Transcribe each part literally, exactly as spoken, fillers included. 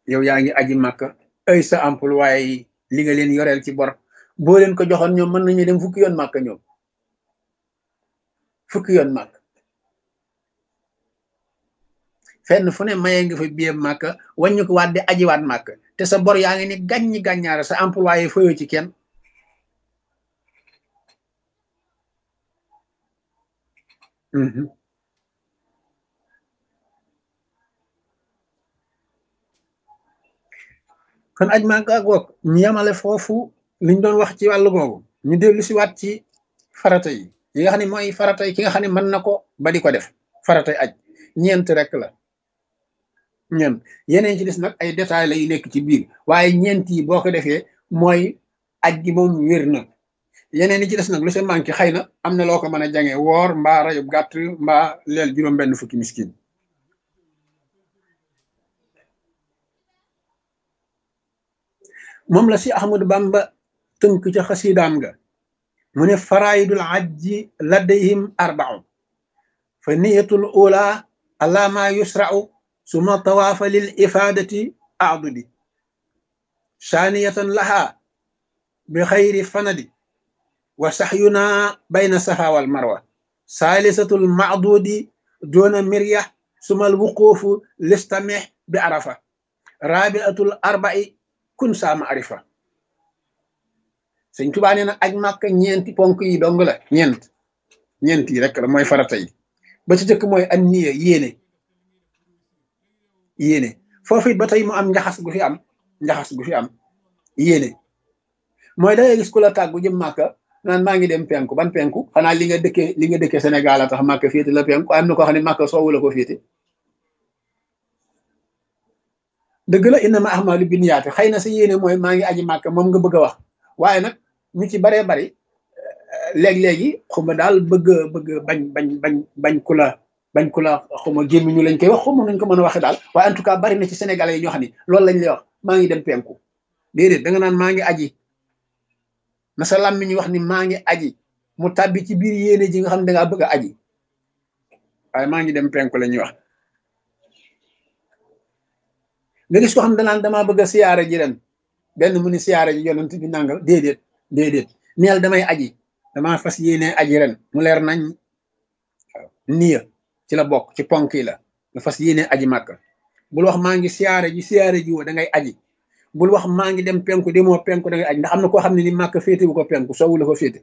yow yaa ngi aji màkka ay sa employé yi li nga leen yoreel ci bor boo leen ko joxoon ñoom mën nañu dem fukki yoon màkka ñoom fukki yoon màkk fenn fu ne mayee nga fa biyam màkka wàññi ko waat di ajiwaat màkk te sa bor yaa ngi ni gàññi gàññaara sa employé fayoo ci kenn kon aj màkka ak wokk ñu yemale foofu liñ doon wax ci wàllu googu ñu dellu si waat ci farata yi yi nga xam ne mooy farata yi ki nga xam ne mën na ko ba di ko def faratay aj ñeent rek la ñeent yeneen ci des nag ay détails la yu nekk ci biir waaye ñeent yi boo ko defee mooy aj gi moom wér na yeneen yi ci des nag lu see manqué xëy na am na loo ko mën a jange woor mbaa rayub gàtt mbaa leel juróom benn fukki miskin moom la si Ahmadu Bamba tënk ca xasiidaam ga mu ne faraidul ajji ladayhim arba'u fa niyatul ula ala ma yusra'u suma tawaafa lil ifadati a'dudi saaniyatan laha bi xayri fanadi wa saxyuna bayna safa wal marwa saalisatul macdudi duna mirya suma al wuquufu listamih bi arafa rabiatul arba'i kun saama arifa sëñ Tuubaa nee na aj màkk ñeenti ponk yi dong la ñeent ñeent yi rek la mooy farata yi ba ci jëkk mooy an niya yéene yéene foofu it ba tey mu am njaxas gu fi am njaxas gu fi am yéene mooy da ngay gis ku la tàggu jëm màkka naan maa ngi dem penku ban penku xanaa li nga dëkkee li nga dëkkee Sénégal a tax màkka féete la penku am na ko xam ne màkka soowu la ko féete dëgg la innama ahmalu binniyaati xëy na sa yéene mooy maa ngi aji màkka moom nga bëgg a wax waaye nag ñu ci baree bari léeg-léegi xuma daal bëgg bëgg bañ bañ bañ bañ ku la bañ ku la xuma gémmiñu lañ koy wax xuma nañ ko mën a waxe daal waaye en tout cas bari na ci sénégalais yi ñoo xam ne loolu lañ lay wax maa ngi dem penku déedéet da nga naan maa ngi aji na sa làmmiñ ñu wax ni maa ngi aji mu tàbbi ci biir yéene ji nga xam ne dangaa bëgg a aji waaye maa ngi dem penku la ñuy wax nga gis ko xam ne danaan damaa bëgg a siyaare ji ren benn mu ni siyaare ji yonent bi nangal déedéet déedéet neel damay aji damaa fas yéene aji ren mu leer nañ waaw niya ci la bokk ci ponk yi la nga fas yéene aji màkka bul wax maa ngi siyaare ji siyaare ji woo da ngay aji bul wax maa ngi dem penku demoo penku da ngay aji ndax am na koo xam ne ni màkka féete bu ko penku soowu la ko féete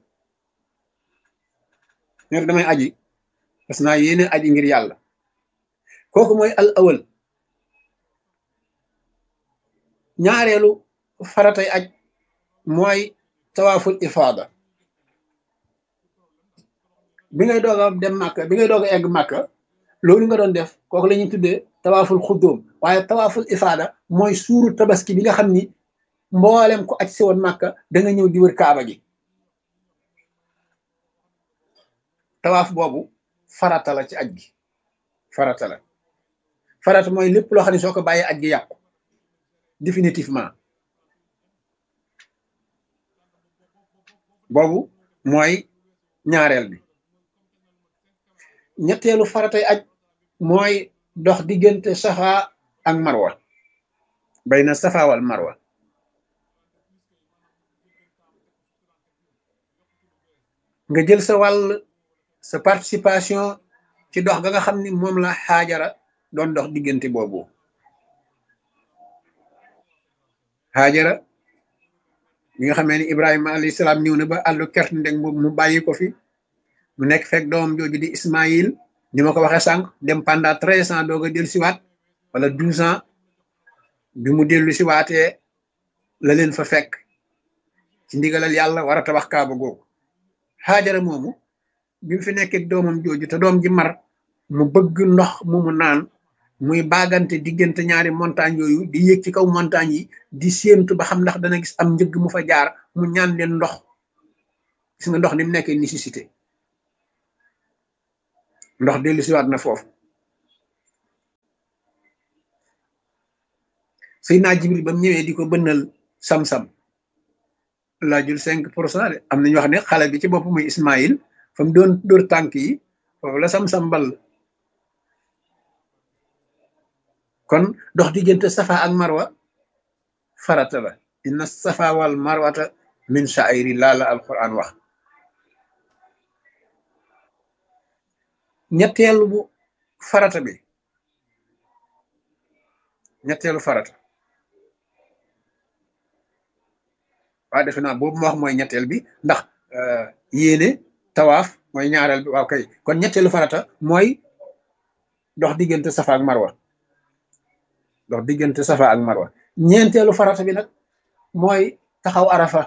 neel damay aji fas naa yéene aji ngir yàlla kooku mooy al awal ñaareelu faratay aj mooy tawaaful ifaada bi ngay doog a dem màkka bi ngay doog a egg màkka loolu nga doon def kooku la ñuy tuddee tawaaful xuddoom waaye tawaaful ifaada mooy suuru tabaski bi nga xam ni mboolem ko aj si woon màkka da nga ñëw di wër kaaba gi tawaaf boobu farata la ci aj gi farata la farata mooy lépp loo xam ne soo ko bàyyee aj gi yàqu définitivement boobu mooy ñaareel bi ñetteelu faratay aj mooy dox diggante safa ak marwa bayna safa wal marwa nga jël sa wàll sa participation ci dox ga nga xam ni moom la xaajara doon dox diggante boobu xaajara bi nga xamee ni Ibrahima alayhi salaam ñëw na ba àllu kert ndeng boobu mu bàyyi ko fi mu nekk fekk doomam jooju di Ismaïl ni ma ko waxee sànq dem pendant treize ans doog a dellu siwaat wala douze ans bi mu dellu siwaatee la leen fa fekk ci ndigalal yàlla war a tabax kaaba googu xaajara moomu bi mu fi nekkee doomam jooju te doom ji mar mu bëgg ndox mu mu naan muy baagante diggante ñaari montagne yooyu di yéeg ci kaw montagne yi di séentu ba xam ndax dana gis am njëgg mu fa jaar mu ñaan leen ndox gis nga ndox ni mu nekkee nécessité ndox dellu siwaat na foofu Seydina Jibril ba mu ñëwee di ko bënnal sam-sam laajul cinq pour cent de am nañu wax ne xale bi ci bopp muy Ismaïl fa mu doon dóor tànk yi foofu la sam-sam ball kon dox diggante safa ak marwa farata la inna safa wal marwata min sha'airillah la alquran wax. ñetteelu bu farata bi ñetteelu farata waaye defe naa boobu ma wax mooy ñetteel bi ndax yéene tawaaf mooy ñaareel bi waaw kay kon ñetteelu farata mooy dox diggante safa ak marwa dox diggante safa ak marwa ñeenteelu farata bi nag mooy taxaw arafa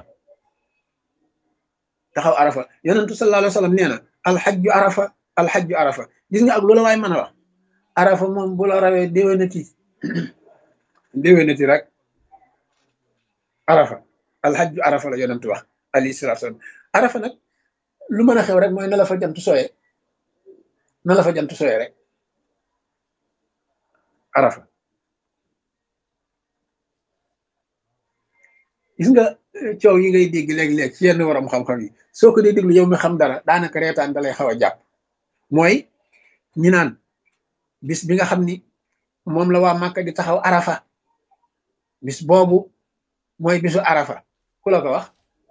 taxaw arafa yonentu sallallahu alayhi wa sallam nee na alxajju arafa alxajju arafa gis nga ak loola waay mën a wax arafa moom bu la rawee déwénati déwénati rek arafa alxajju arafa la yonentu wax alayhi salaatu salaam arafa nag lu mën a xew rek mooy na la fa jant sooyee na la fa jant sooyee rek arafa gis nga coow yi ngay dégg léeg-léeg ci yenn waram xam-xam yi soo ko dee déglu yow mi xam dara daanaka reetaan da lay xaw a jàpp mooy ñi naan bis bi nga xam ni moom la waa Màkka di taxaw arafa bis boobu mooy bisu arafa ku la ko wax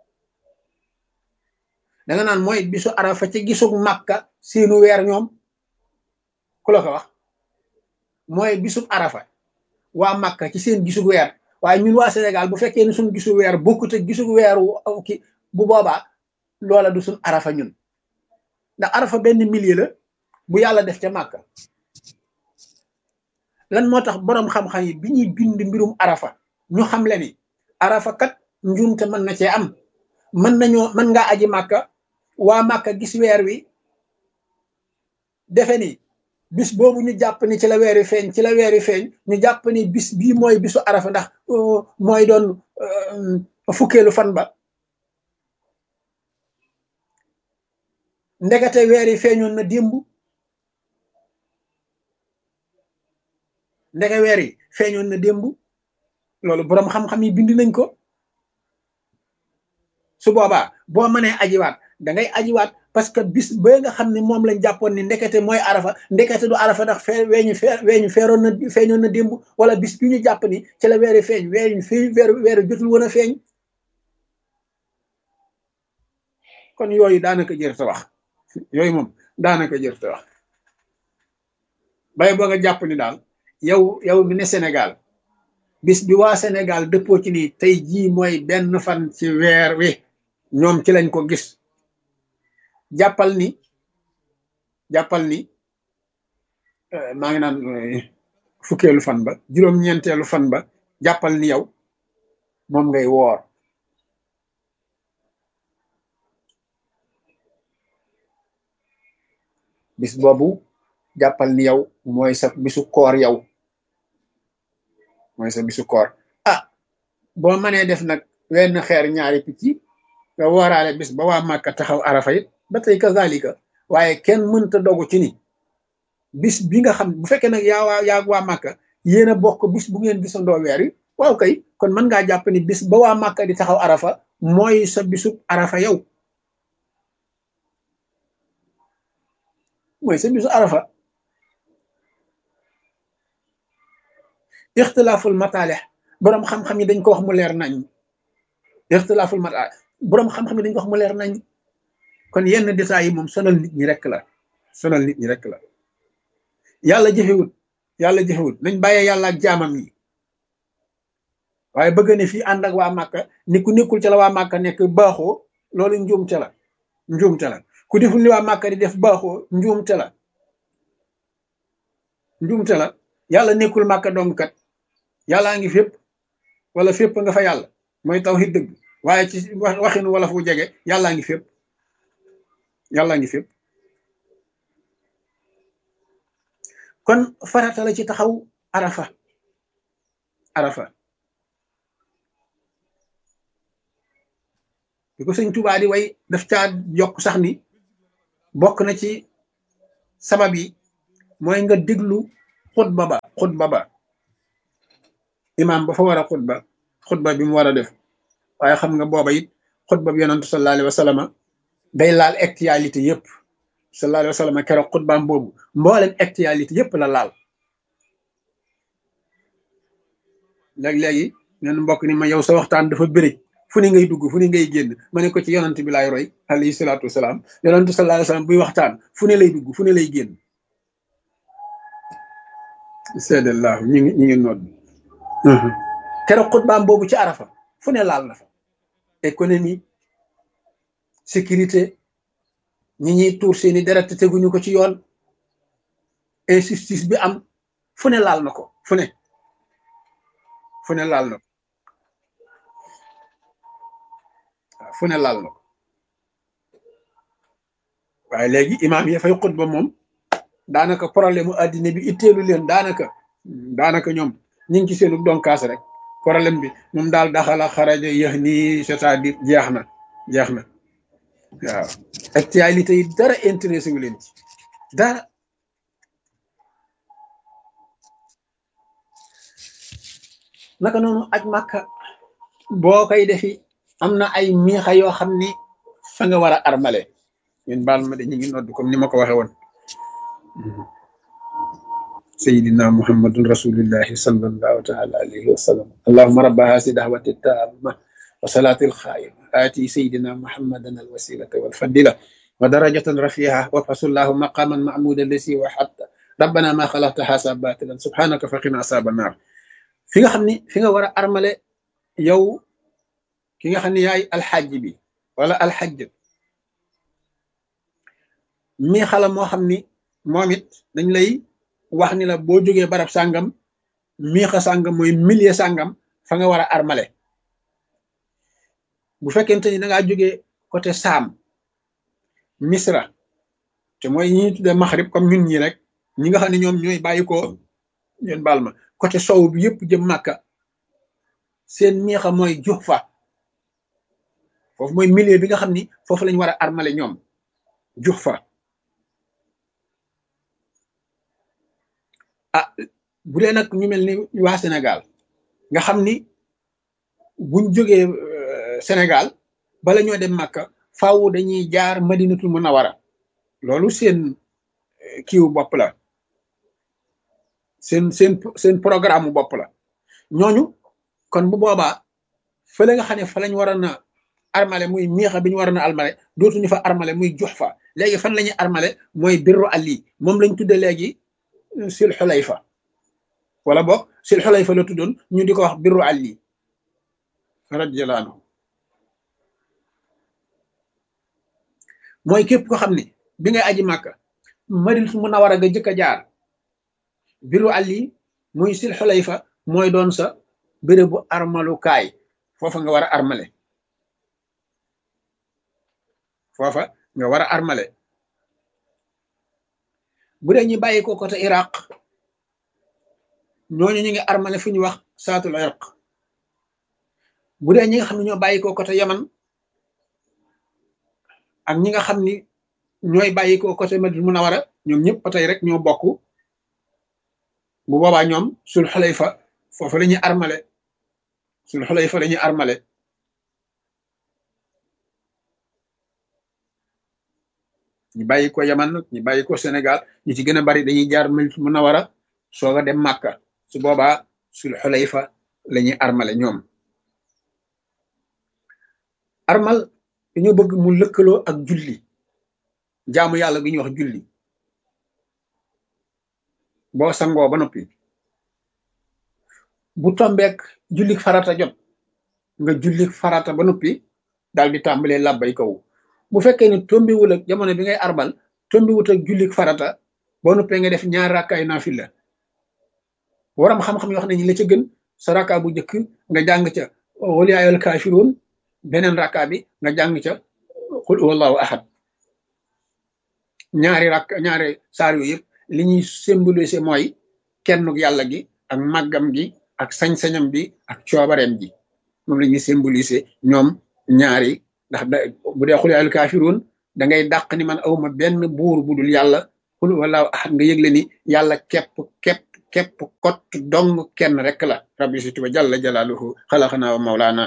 da nga naan mooy bisu arafa ci gisug Màkka seenu weer ñoom ku la ko wax mooy bisub arafa waa Màkka ci seen gisug weer waaye ñun waa Sénégal bu fekkee ne suñu gisu weer bokkut ak gisu weeru ki bu boobaa loola du suñ arafa ñun ndax arafa benn milieu la bu yàlla def ca Màkka lan moo tax boroom xam-xam yi bi ñuy bind mbirum arafa ñu xam le ni arafa kat njuumte mën na cee am mën nañoo mën ngaa aji Màkka waa Màkka gis weer wi defe ni bis boobu ñu jàpp ni ci la weeri feeñ ci la weeri feeñ ñu jàpp ni bis bii mooy bisu arafa ndax mooy doon fukkeelu fan ba ndekete weeri feeñoon na démb ndeke weer yi feeñoon na démb loolu boroom xam-xam yi bind nañ ko su boobaa boo mënee ajiwaat da ngay ajiwaat parce que bis ba nga xam ne moom lañ jàppoon ni ndekete mooy arafa ndekete du arafa ndax fee weeñu fee weeñu feeroon na feeñoon na démb wala bis bi ñu jàpp ni ci la weeri feeñ weeñu fii weer weeru jotul woon a feeñ kon yooyu daanaka jër ta wax yooyu moom daanaka jër ta wax bay boo nga jàpp ni daal yow yow mi ne Sénégal bis bi waa Sénégal dëppoo ci ni tey jii mooy benn fan ci weer wi ñoom ci lañ ko gis jàppal ni jàppal ni maa ngi naan fukkeelu fan ba juróom-ñeenteelu fan ba jàppal ni yow moom ngay woor bis boobu jàppal ni yow mooy sa bisu koor yow mooy sa bisu koor ah boo mënee def nag wenn xeer ñaari picc nga wooraale bis ba waa Màkka taxaw arafa it ba tey kazalika waaye kenn mënta dogu ci ni bis bi nga xam bu fekkee nag yaa waa yaa waa Màkka yéen a bokk bis bu ngeen gisandoo weer yi waaw kay kon mën ngaa jàpp ni bis ba waa Màkka di taxaw arafa mooy sa bisu arafa yow mooy sa bisu arafa ixtilaaful mataalix boroom xam-xam yi dañ ko wax mu leer nañ ixtilaaful mataalix boroom xam-xam yi dañ ko wax mu leer nañ kon yenn détails yi moom sonal nit ñi rek la sonal nit ñi rek la yàlla jëfewut yàlla jëfewut nañ bàyyee yàlla ak jaamam yi waaye bëgg ne fii ànd ak waa Màkka ni ku nekkul ca la waa Màkka nekk baaxoo loolu njuumte la njuumte la ku deful li waa Màkka di def baaxoo njuumte la njuumte la yàlla nekkul Màkka dong kat yàllaa ngi fépp wala fépp nga fa yàlla mooy tawhid dëgg waaye ci waxin wala fu jege yàllaa ngi fépp yàllaa ngi fépp kon farata la ci taxaw arafa arafa di ko sëñ Tuubaa di way daf caa yokk sax ni bokk na ci sabab yi mooy nga déglu xutba ba xutba ba imaam ba fa war a xutba xutba bi mu war a def waaye xam nga booba it xutba bi yonantu sallallahu alayhi wa sallam day laal actualité yëpp sallallahu alayhi wa sallam keroog xutbaam boobu mboolem actualité yëpp la laal léeg-léegi neen mbokk ni ma yow sa waxtaan dafa bëri fu ne ngay dugg fu ne ngay génn ma ne ko ci yonant bi laay roy alayhi salaatu wasalaam yonantu sallallahu alayhi wasallam buy waxtaan fu ne lay dugg fu ne lay génn seedallahu ñi ngi ñi ngi nodd keroog xutbaam boobu ci arafa fu ne laal na fa économie sécurité ñi ñuy tuur seeni deret te teguñu ko ci yoon injustice bi am fu ne laal na ko fu ne fu ne laal na ko waaw fu ne laal na ko waaye léegi imaam yi fay xutba moom daanaka problème mu addina bi itteelu leen daanaka daanaka ñoom ñu ngi ci seenu donkaas rek problème bi moom daal daxala xaraja yéex nii c'est-à-dire jeex na jeex na waaw actualité yi dara intéressé wu leen ci dara naka noonu aj màkka boo koy defi am na ay miixa yoo xam ni fa nga war a armale ñun baal ma de ñu ngi nodd comme ni ma ko waxe woon sayidina muhammadun rasulillahi sallallahu taala alayhi wa sallam allahuma rabba hasi dahwati tamma wa salati alxaima ati sayidina muhammadan alwasilata walfadila wa darajatan rafiha wabhasullahu maqaman mahmuda lasi wa hatta rabbana ma xalaqta hasa batilan subhanaka faqina asaba naar fi nga xam ni fi nga war a armale yow ki nga xam ne yaay alxajj bi wala alxajj mi xala moo xam ni moom it dañ lay wax ni la boo jógee barab sàngam miixa sàngam mooy milieu sàngam fa nga war a armale bu fekkente ni da ngaa jógee côté saam misra te mooy ñi ñuy tuddee maxrib comme ñun ñi rek ñi nga xam ne ñoom ñooy bàyyi ko ñeen baal ma côté sow bi yëpp jëm màkka seen miixa mooy Juhfa foofu mooy milieu bi nga xam ni foofu lañ war a armale ñoom Juhfa ah bu dee nag ñu mel ni waa Sénégal nga xam ni buñ jógee Sénégal bala ñoo dem màkka faaw dañuy jaar Madinatul Munawara loolu seen kiiwu bopp la seen seen seen programme mu bopp la ñooñu kon bu boobaa fële nga xam ne fa lañ war a na armale muy miixa bi ñu war a na armale dootuñu fa armale muy Juhfa léegi fan la ñuy armale mooy birru ali moom lañ tudde léegi sil xulayfa wala boog sil xulayfa la tuddoon ñu di ko wax birru ali radiyallahu anhu mooy képp ko xam ne bi ngay aji màkka Madinatul Munawara ga jëkk a jaar biru ali muy sil xulayfa mooy doon sa bérébu armalukaay foofa nga war a armale foofa nga war a armale bu dee ñu bàyyi ko côté Iraq ñooñu ñu ngi armale fu ñu wax saatul irq bu dee ñi nga xam ne ñoo bàyyi ko côté Yaman ak ñi nga xam ni ñooy bàyyi ko côté Madina Munawara ñoom ñëpp ba tey rek ñoo bokk bu boobaa ñoom sul xulayfa foofu la ñuy armale sul xulayfa la ñuy armale ñu bàyyi ko Yaman ñu bàyyi ko Sénégal ñu ci gën a bari dañuy jaar Madina Munawara soog a dem Màkka su boobaa sul xulayfa la ñuy armale ñoom armal dañoo bëgg mu lëkkaloo ak julli jaamu yàlla gi ñuy wax julli boo sangoo ba noppi bu tombeek jullik farata jot nga jullik farata ba noppi daal di tàmbalee làbbay kaw bu fekkee ne tombiwul ak jamono bi ngay arbal tombiwut ak jullik farata boo noppee nga def ñaar rakkaay naafila waram xam-xam yoo xam ne ñi la ca gën sa rakka bu njëkk nga jàng ca qul yaa ayyuhal kaafiruun beneen rakka bi nga jàng ca qul huwallahu ahad ñaari rakk ñaari saar yu yëpp li ñuy symboliser mooy kennuk yàlla gi ak màggam gi ak sañ-sañam bi ak coobareem gi moom la ñuy symboliser ñoom ñaari ndax da bu dee qul yaa ayyuhal kaafiruun da ngay dàq ni man awma benn buur bu dul yàlla qul huwallahu ahad nga yëgle ni yàlla képp képp képp kott dong kenn rek la rabbi situ wa jalla jalaaluhu xalaqana wa mawlaana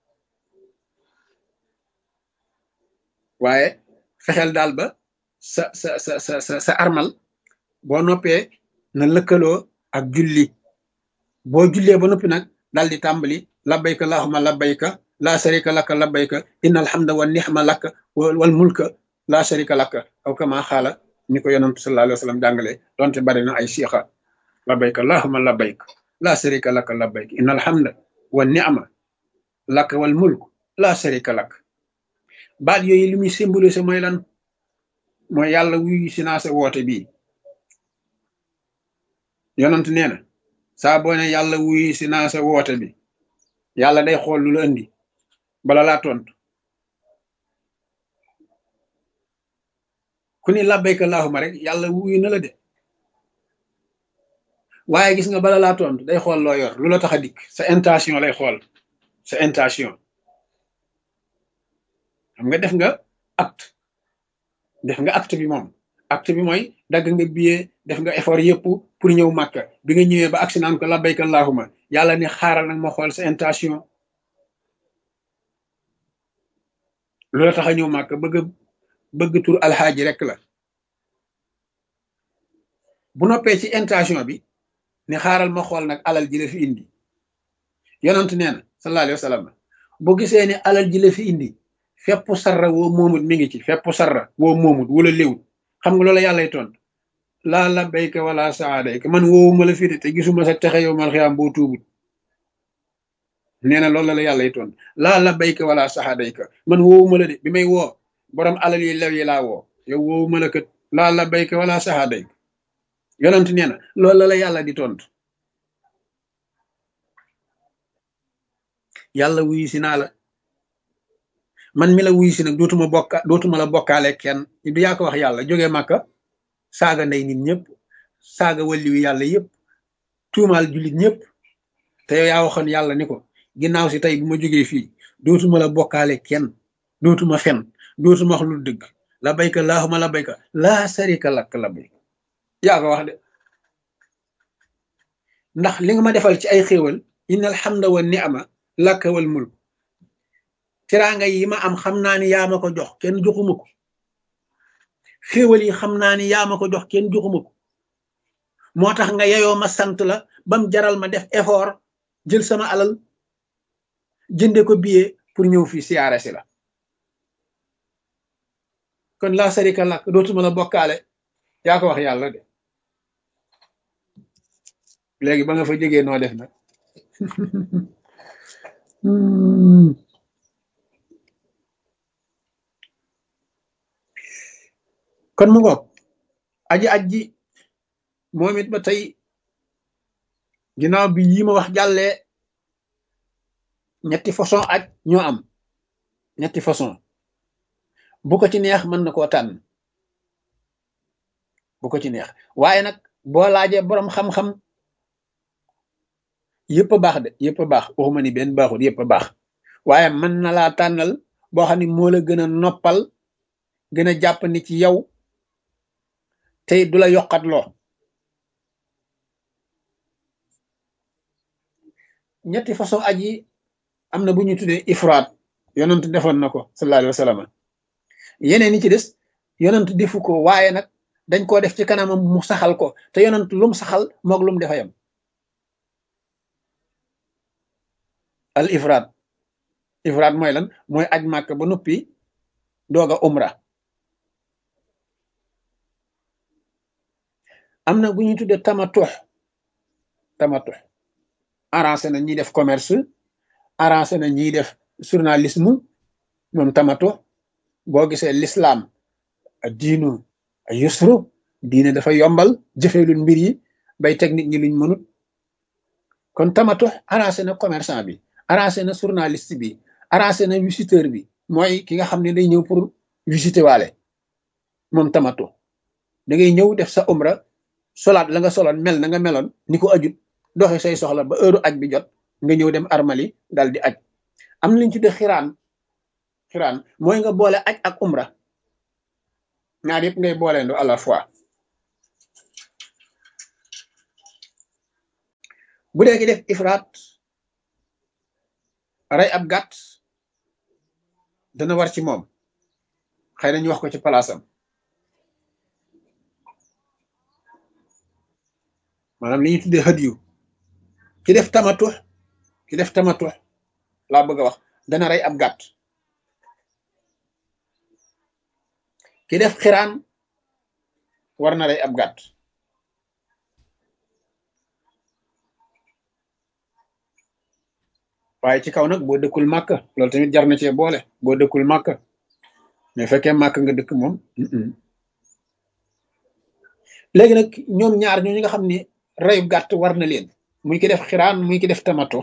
waaye fexeel daal ba sa sa sa sa sa sa armal boo noppee na lëkkaloo ak julli boo jullee ba noppi nag dal di tàmbali labbayka allahumma labbayka la sharika laka labbayka inna alhamda wa nihma laka wal mulka la sharika laka aw kama xaala ni ko yonantu sallallahu alayhi wa sallam jàngale donte bari na ay siixa labbayka allahumma labbayka la sharika laka labbayka inna alhamda wa nihma laka wal mulk la sharika laka baat yooyu li muy symbolisé mooy lan mooy yàlla wuyu si naa sa woote bii yonant nee na saa boo ne yàlla wuyu si naa sa woote bi yàlla day xool lu la indi bala laa tontu ku ni labbayka allahumma rek yàlla wuyu na la de waaye gis nga bala laa tontu day xool loo yor lu la tax a dikk sa intention lay xool sa intention xam nga def nga acte def nga acte bi moom acte bi mooy dagg nga billet def nga effort yëpp pour ñëw màkka bi nga ñëwee ba agsi naan ko labbayka allahumma yàlla ni xaaral nag ma xool sa intention lu la tax a ñëw màkka bëgg bëgg tur alxaaji rek la bu noppee ci intention bi ni xaaral ma xool nag alal ji la fi indi yonent nee na sallallahu alayhi wa sallam bu gisee ni alal ji la fi indi fepp sarra woo moomut mi ngi ci fepp sarra woo moomut wala léwut xam nga loola yàllay tontu laa labbayka wala saadayka man woowuma la fi de te gisuma sa texe yow mal xiyaam boo tuubut nee na loolu la yàllay tontu laa labbayka wala saadayka man woowuma la de bi may woo borom alal yi lew yi laa woo yow woowuma la kat laa labbayka wala saadayka yonent nee na loolu la yàlla di tontu yàlla wuyu si naa la man mi la wuyu si nag dootuma bokka dootuma la bokkaale kenn du yaa ko wax yàlla jógee màkka saaga ndey nit ñëpp saaga wàlliwu yàlla yëpp tuumaal jullit ñëpp te yow yaa waxoon yàlla ni ko ginnaaw si tey bu ma jógee fii dootuma la bokkaale kenn dootuma fen dootuma wax lu dëgg labbayka allahumma labbayka laa sharika lak labbayka yaa ko wax de ndax li nga ma defal ci ay xéewal innal hamda wa ni'ma laka wal mulk teraanga yi ma am xam naa ni yaa ma ko jox kenn joxuma ko xéewal yi xam naa ni yaa ma ko jox kenn joxuma ko moo tax nga yeyoo ma sant la bam jaral ma def effort jël sama alal jënde ko billet pour ñëw fii siyaare si la kon laa sarika lak dootuma la bokkaale yaa ko wax yàlla de léegi ba nga fa jógee noo def nag kon mu ngoog aji aji moom it ba tey ginnaaw bi yi ma wax jàllee ñetti façon aj ñoo am ñetti façon bu ko ci neex mën na koo tànn bu ko ci neex waaye nag boo laajee boroom xam-xam yëpp a baax de yëpp a baax waxuma ni benn baaxul yëpp a baax waaye mën na laa tànnal boo xam ne moo la gën a noppal gën a jàpp ni ci yow tey du la yokkat loo ñetti façon aj yi am na bu ñu tuddee ifraat yonent defoon na ko sallallahu alayhi wa sallam yeneen yi ci des yonent defu ko waaye nag dañ koo def ci kanamam mu saxal ko te yonent lum saxal moog lum defa yam al ifraat ifraat mooy lan mooy aj màkk ba noppi doog a umra am na bu ñuy tuddee tamatux tamatux arrangé na ñiy def commerce arrangé na ñiy def journalisme moom tamatux boo gisee l'islam diinu yusru diine dafa yombal jëfelul mbir yi bay teg nit ñi luñ mënut kon tamatux arrangé na commerçant bi arrangé na journaliste bi arrangé na visiteur bi mooy ki nga xam ne day ñëw pour visiter waale moom tamatux da ngay ñëw def sa umra solaat la nga soloon mel na nga meloon ni ko ajut doxi say soxla ba heure aj bi jot nga ñëw dem armali dal di aj am na liñ tuddee xiraan xiraan mooy nga boole aj ak umra ñaar yëpp ngay booleendo à la fois bu dee ki def ifraat rey ab gàtt dana war ci moom xëy na ñu wax ko ci palaasam maanaam li ñuy tuddee hadiyu ki def tamatux ki def tamatu laa bëgg a wax dana rey ab gàtt. ki def xiraan war na rey ab gàtt. waaye ci kaw nag boo dëkkul màkk loolu tamit jar na cee boole boo dëkkul màkk mais fekkee màkk nga dëkk moom. léegi nag ñoom ñaar ñooñu nga xam ne reyu gàtt war na leen muy ki def xiraan muy ki def tamato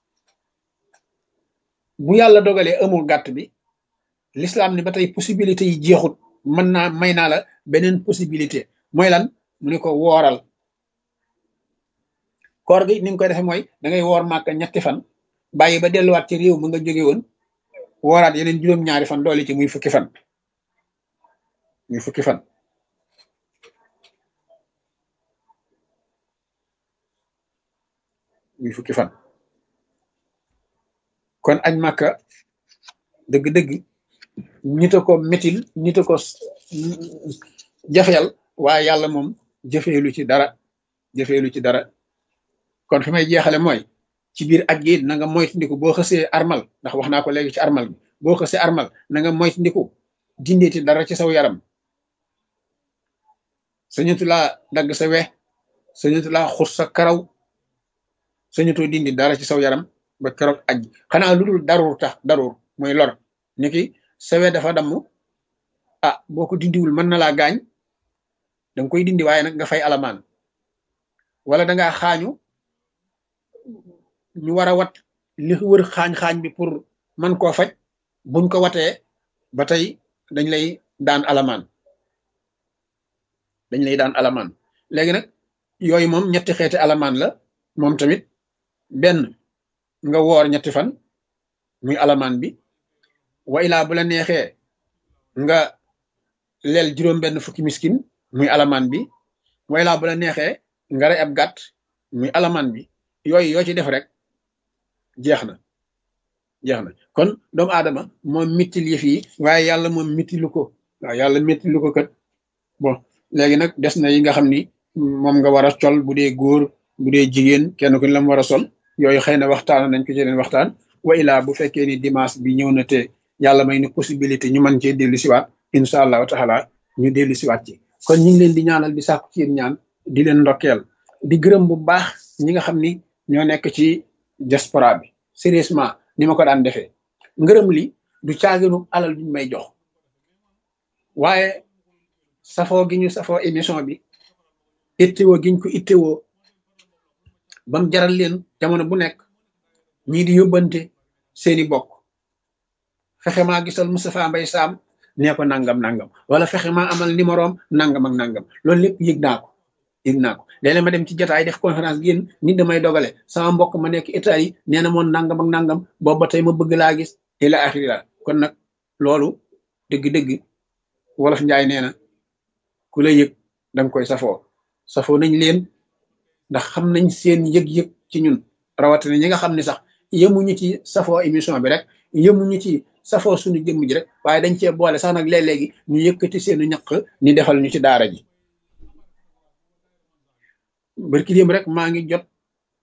bu yàlla dogalee amul gàtt bi l'islam ni ba tey possibilité yi jeexut mën naa may naa la beneen possibilité mooy lan mu ne ko wooral koor gi ni nga koy defee mooy da ngay woor màkk ñetti fan bàyyi ba delluwaat ci réew mu nga jóge woon wooraat yeneen juróom-ñaari fan doole ci muy fukki fan muy fukki fan muy fukki fan kon añ màkka dëgg-dëgg ñita ko métil ñita ko jafeel waaye yàlla moom jëfeelu ci dara jëfeelu ci dara kon fi may jeexale mooy ci biir aj gi na nga moytandiku boo xësee armal ndax wax naa ko léegi ci armal bi boo xësee armal na nga moytandiku dindeeti dara ci saw yaram sañatu laa dagg sa we sañatu laa xus sa karaw sañatoo dindi dara ci saw yaram ba keroog aj xanaa lu dul darur tax darur mooy lor niki sa we dafa damm ah boo ko dindiwul mën na laa gaañ danga koy dindi waaye nag nga fay alamaan wala dangaa xaañu ñu war a wat li wër xaañ-xaañ bi pour man koo faj buñ ko watee ba tey dañ lay daan alamaan dañ lay daan alamaan léegi nag yooyu moom ñetti xeeti alamaan la moom tamit benn nga woor ñetti fan muy alamaan bi wa ilaa bu la neexee nga leel juróom benn fukki miskin muy alamaan bi wa ilaa bu la neexee nga rey ab gàtt muy alamaan bi yooyu yoo ci def rek jeex na jeex na kon doomu aadama moom mittil yëf yi waaye yàlla moom mittilu ko waaw yàlla mittilu ko kat bon léegi nag des na yi nga xam ni moom nga war a sol bu dee góor bu dee jigéen kenn ku ne la mu war a sol yooyu xëy na waxtaan nañ ko ci leen waxtaan wa ilaa bu fekkee ni dimanche bi ñëw na te yàlla may ni possibilité ñu mën cee dellu siwaat incha allahu taala ñu dellu siwaat ci kon ñu ngi leen di ñaanal di sàkku ci yéen ñaan di leen ndokkeel di gërëm bu baax ñi nga xam ni ñoo nekk ci diaspora bi sérieusement ni ma ko daan defee ngërëm li du caaginu alal duñ may jox waaye safoo gi ñu safoo émission bi ittewoo giñ ko ittewoo bam jaral leen jamono bu nekk ñii di yóbbante seeni bokk fexe maa gisal Moustapha Mbaye Sam nee ko nangam nangam wala fexe maa amal numéroom nangam ak nangam loolu lépp yëg naa ko yëg naa ko léeg-léeg ma dem ci jotaay def conférence génn nit damay dogale sama mbokk ma nekk état yi nee na moon nangam ak nangam boobu ba tey ma bëgg laa gis ila axiri la kon nag loolu dëgg-dëgg wolof njaay nee na ku la yëg danga koy safoo safoo nañ leen ndax xam nañ seen yëg-yëg ci ñun rawatina ñi nga xam ne sax yemuñu ci safoo émission bi rek yemuñu ci safoo suñu jëmm ji rek waaye dañ cee boole sax nag léeg-léegi ñu yëkkati seenu ñaq ni defal ñu ci daara ji barki démb rek maa ngi jot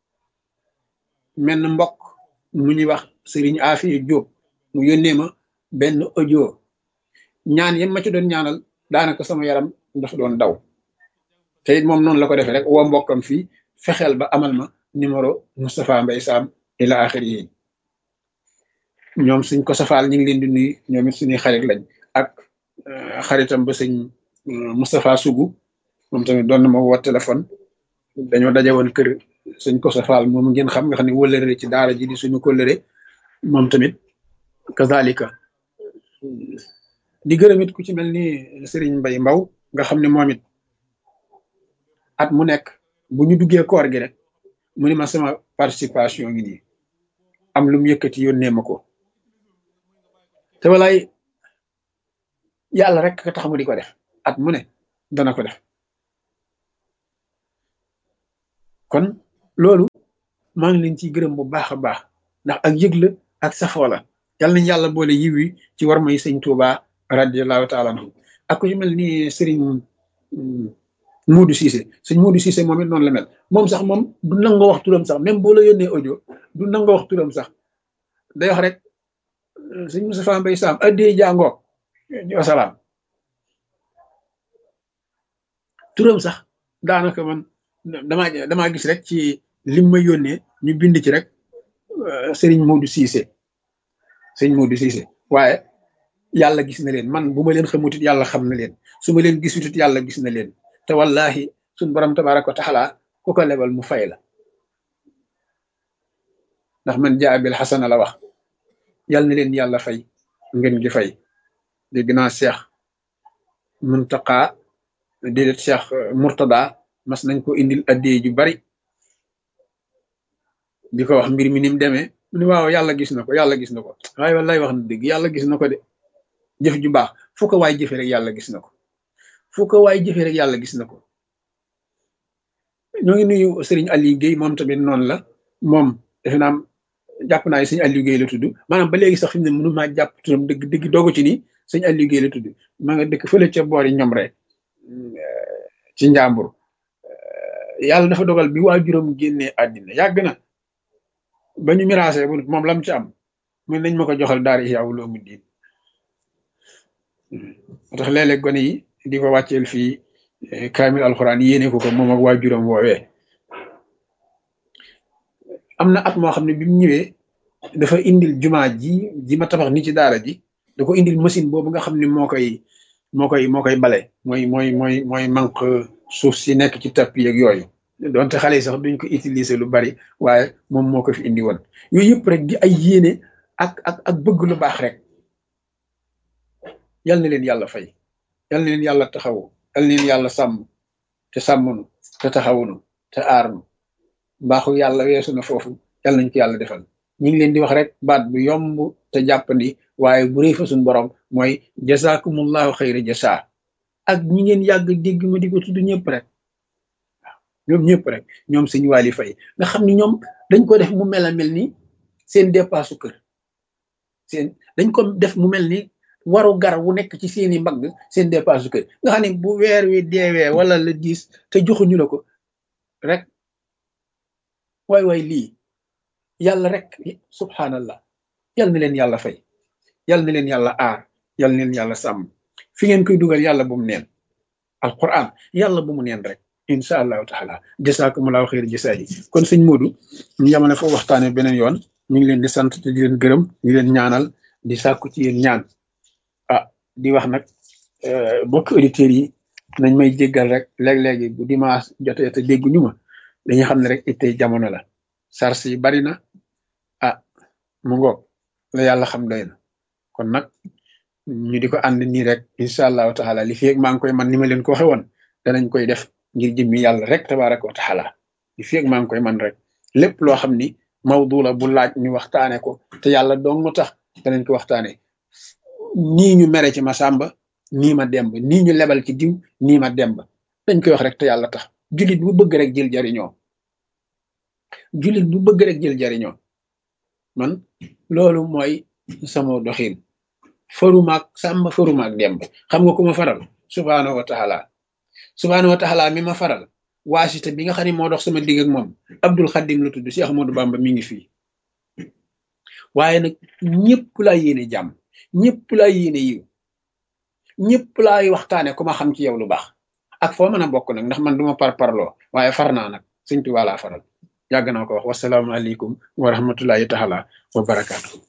menn mbokk mu ñuy wax Serigne Afi Diop mu yónnee ma benn audio ñaan yem ma ci doon ñaanal daanaka sama yaram dafa doon daw te it moom noonu la ko defee rek woo mbokkam fii fexeel ba amal ma numéro Moustapha Mbaye Sam ila axiri yi ñoom suñ ko safaal ñu ngi leen di nuyu ñoom it suñuy xarit lañ ak xaritam ba sëñ Moustapha Sougou moom tamit doon na ma woo téléphone dañoo daje woon kër suñ ko safaal moom ngeen xam nga xam ne wëllëre ci daara ji di suñu kóllëre moom tamit kazalika di gërëm it ku ci mel ni Serigne Mbaye Mbaw nga xam ne moom it at mu nekk bu ñu duggee koor gi rek mu ni ma sama participation ngi nii am lu mu yëkkati yónnee ma ko te walaay yàlla rek ka tax mu di ko def at mu ne dana ko def kon loolu maa ngi leen ciy gërëm bu baax a baax ndax ak yëg la ak safoo la yàlla nañ yàlla boole yiw yi ci war may sëñ Tuuba radiallahu taala anhu ak ku ci mel ni Serigne Modou Cissé sëñ Modou Cissé moom it noonu la mel moom sax moom du nangoo wax turam sax même boo la yónnee audio du nangoo wax turam sax day wax rek sëñ Moustapha Mbaye Sam addee jàngoo wasalaam turam sax daanaka man damaa damaa gis rek ci lim ma yónnee ñu bind ci rek Serigne Modou Cissé sëñ Modou Cissé waaye yàlla gis na leen man bu ma leen xamutit yàlla xam na leen su ma leen gisutit yàlla gis na leen te wallahi suñ borom tabaraka wa taala ku ko lebal mu fay la ndax man jaa bil xasana la wax yàlla na leen yàlla fay ngeen gi fay dégg naa Cheikh Muntaqa déedéet Cheikh Murtada mas nañ ko indil addee ju bari di ko wax mbir mi ni mu demee mu ne waaw yàlla gis na ko yàlla gis na ko waaye wallahi wax na dëgg yàlla gis na ko de jëf ju baax fu ko waay jëfe rek yàlla gis na ko fu ko waay jëfe rek yàlla gis na ko ñoo ngi nuyu sëriñ Aliou Guèye moom tamit noonu la moom defe naa jàpp naa sëñ Aliou Guèye la tudd maanaam ba léegi sax fi mu ne mënu maa jàpp turam dëgg dëgg doogu ci nii sëñ Aliou Guèye la tudd maa nga dëkk fële ca boori ñoom rek ci njàmbur yàlla dafa dogal bi waajuram génnee àddina yàgg na ba ñu miraasee bu moom lam ci am mun nañ ma ko joxal daara Ihya Ulumuddin moo tax léeg-léeg gone yi di ko wàcceel fii kaamil alxuraan yéene ko ko moom ak waajuram woowee am na at moo xam ne bi mu ñëwee dafa indil jumaa ji ji ma tabax ni ci daara ji da ko indil machine boobu nga xam ne moo koy moo koy moo koy bale mooy mooy mooy mooy manque suuf si nekk ci tapis ak yooyu donte xale yi sax duñ ko utiliser lu bari waaye moom moo ko fi indi woon yooyu yëpp rek di ay yéene ak ak ak bëgg lu baax rek yal na leen yàlla fay yal na leen yàlla taxawu yal na leen yàlla sàmm te sàmmunu te taxawunu te aarnu mbaaxu yàlla weesu na foofu yal nañ ko yàlla defal ñu ngi leen di wax rek baat bu yomb te jàppandi waaye bu rëy fa suñ borom mooy jazakumullahu xayra jasa ak ñi ngeen yàgg dégg ma di ko tudd ñëpp rek waaw ñoom ñëpp rek ñoom sëñ Waly Faye nga xam ni ñoom dañ ko def mu mel a mel ni seen dépasse kër seen dañ ko def mu mel ni waru gar wu nekk ci seeni mbagg seen dépasse kër nga xam ne bu weer wi deewee wala le dix te joxuñu la ko rek waay waay lii yàlla rek subhanallah yal na leen yàlla fay yal na leen yàlla aar yal na leen yàlla sàmm fi ngeen koy dugal yàlla bu mu neen alquran yàlla bu mu neen rek incha allahu taala jasaakumullahu xayr jasaa yi kon sëñ Modou ñu yamane foofu waxtaane beneen yoon ñu ngi leen di sant te di leen gërëm di leen ñaanal di sàkku ci yéen ñaan ah di wax nag bokk auditeurs yi nañ may jéggal rek léeg-léegi bu dimanche jotee te dégguñu ma dañuy xam ne rek ittey jamono la sars yi bari na ah mu ngoog la yàlla xam doy na kon nag ñu di ko ànd nii rek incha allahu taala li fi maa ngi koy man ni ma leen ko waxe woon danañ koy def ngir jëmmi yàlla rek tabaraka wa taala li fi maa ngi koy man rek lépp loo xam ni mawdu la bu laaj ñu waxtaane ko te yàlla dong mu tax danañ ko waxtaane nii ñu mere ci ma sàmba nii ma demb nii ñu lebal ci diw nii ma demb dañ koy wax rek te yàlla tax jullit bu bëgg rek jël jariñoo jullit bu bëgg rek jël jariñoo man loolu mooy sama doxin farumaak sàmba farumaak demb xam nga ku ma faral subhaanahu wa taala subhaanahu wa taala mi ma faral waasita bi nga xam ne moo dox sama digg ak moom Abdul Xadim la tudd Cheikh Ahmadou Bamba mi ngi fii waaye nag ñëpp laa yéene jàmm ñëpp laa yéene yiw ñëpp laay waxtaane ku ma xam ci yow lu baax ak foo mën a bokk nag ndax man duma par parloo waaye far naa nag Sëñ Tuubaa laa faral yàgg naa ko wax wasalaamu aleykum wa rahmatullahi taala wa barakaatu